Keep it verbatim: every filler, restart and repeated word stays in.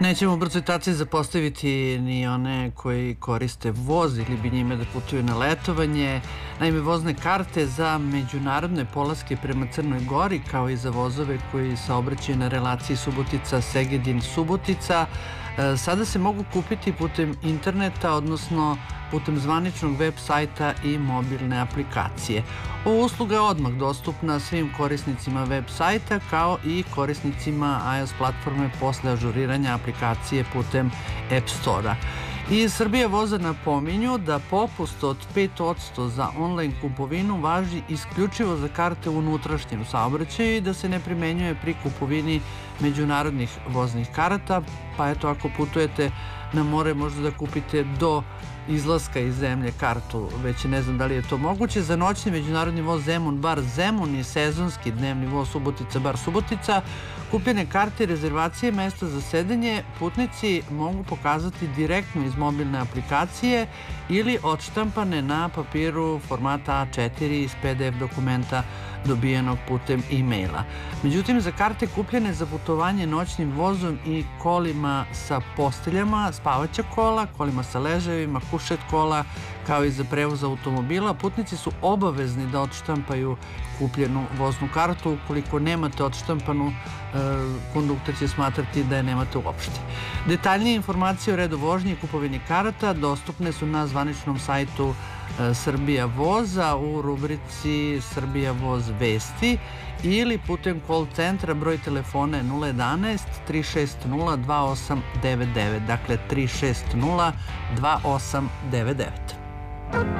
Nećemo u brzoj taci zapostaviti ni one koji koriste voz ili bi njime da putuju na letovanje. Naime, vozne karte za međunarodne polaske prema Crnoj Gori, kao i za vozove koji saobraćaju na relaciji Subotica-Segedin-Subotica, sada se mogu kupiti putem interneta, odnosno putem zvaničnog web sajta i mobilne aplikacije. Ova usluga je odmah dostupna svim korisnicima web sajta kao i korisnicima iOS platforme posle ažuriranja aplikacije putem App Store-a. Iz Srbija voza napominju da popust od pet posto za online kupovinu važi isključivo za karte u unutrašnjem saobraćaju i da se ne primenjuje pri kupovini međunarodnih voznih karata, pa eto, ako putujete na more možda da kupite do izlaska iz zemlje kartu, već ne znam da li je to moguće. Za noćni međunarodni voz Zemun-Bar Zemun i sezonski dnevni voz Subotica-Bar Subotica, kupljene karte i rezervacije mesta za sedenje putnici mogu pokazati direktno iz mobilne aplikacije ili odštampane na papiru formata A četiri iz P D F dokumenta dobijenog putem e-maila. Međutim, za karte kupljene za putovanje noćnim vozom i kolima sa posteljama, spavaća kola, kolima sa ležajevima, kušet kola, kao i za prevoz automobila, putnici su obavezni da odštampaju kupljenu voznu kartu. Ukoliko nemate odštampanu, konduktor će smatrati da je nemate uopšte. Detaljnije informacije o redu vožnje i kupovini karata dostupne su na zvaničnom sajtu Srbija voza u rubrici Srbija voz vesti ili putem call centra, broj telefona je nula jedanaest tri šest nula dva osam devet devet, dakle tri šest nula dva osam devet devet.